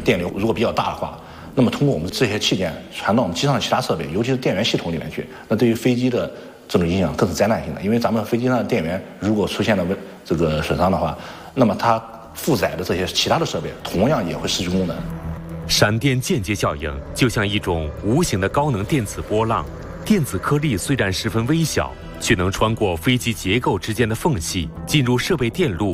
电流如果比较大的话，那么通过我们这些器件传到我们机上的其他设备，尤其是电源系统里面去，那对于飞机的这种影响更是灾难性的。因为咱们飞机上的电源如果出现了这个损伤的话，那么它负载的这些其他的设备同样也会失去功能。 闪电间接效应就像一种无形的高能电磁波浪，电子颗粒虽然十分微小，却能穿过飞机结构之间的缝隙，进入设备电路，